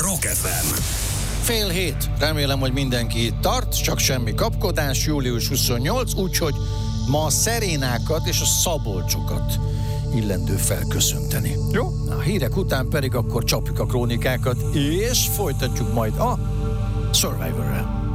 Rock FM. 6:30. Remélem, hogy mindenki itt tart, csak semmi kapkodás, július 28, úgyhogy ma a Szerénákat és a Szabolcsokat illendő felköszönteni. Jó? A hírek után pedig akkor csapjuk a krónikákat, és folytatjuk majd a Survivor-rel.